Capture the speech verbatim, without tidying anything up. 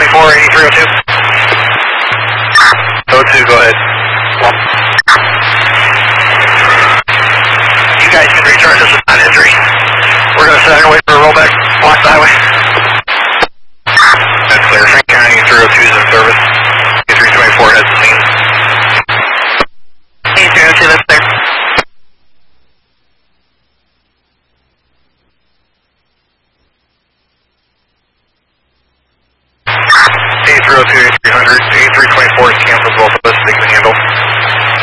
twenty-four, eighty-three oh two. oh two, go ahead. You guys can recharge us with non-injury. We're going to set our way for a rollback, block the highway. That's clear. Frank County three oh two is in service. three twenty-four has the scene. Hey, three oh two, that's there. Hey, three oh two,